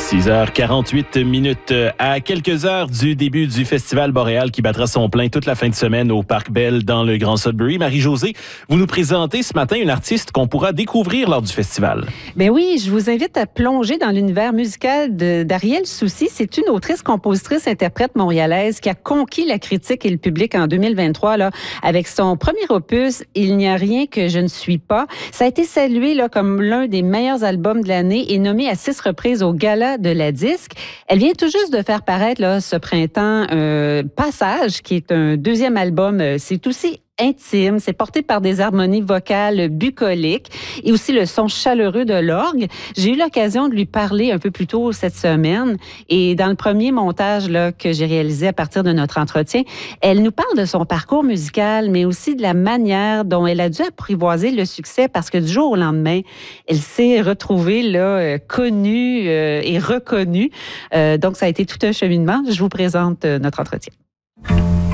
6h48 à quelques heures du début du Festival Boréal qui battra son plein toute la fin de semaine au Parc Bell dans le Grand Sudbury. Marie-Josée, vous nous présentez ce matin une artiste qu'on pourra découvrir lors du festival. Ben oui, je vous invite à plonger dans l'univers musical d'Ariel Soucy. C'est une autrice, compositrice, interprète montréalaise qui a conquis la critique et le public en 2023 là, avec son premier opus « Il n'y a rien que je ne suis pas ». Ça a été salué là, comme l'un des meilleurs albums de l'année et nommé à 6 reprises au Gala de la disque. Elle vient tout juste de faire paraître là, ce printemps Passage, qui est un deuxième album. C'est aussi intime, c'est porté par des harmonies vocales bucoliques et aussi le son chaleureux de l'orgue. J'ai eu l'occasion de lui parler un peu plus tôt cette semaine et dans le premier montage là, que j'ai réalisé à partir de notre entretien, elle nous parle de son parcours musical, mais aussi de la manière dont elle a dû apprivoiser le succès parce que du jour au lendemain, elle s'est retrouvée là, connue et reconnue. Donc, ça a été tout un cheminement. Je vous présente notre entretien.